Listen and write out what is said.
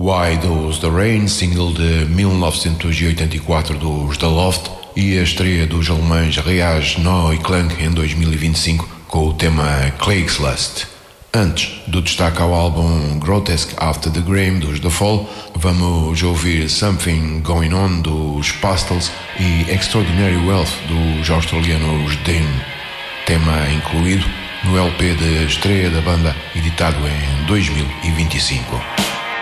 Why Does the Rain, single de 1984 dos The Loft, e a estreia dos alemães Reage, No e Klang em 2025 com o tema Klaigslust. Antes do destaque ao álbum Grotesque After the Grime dos The Fall, vamos ouvir Something Going On dos Pastels e Extraordinary Wealth dos australianos Dean, tema incluído no LP de estreia da banda editado em 2025.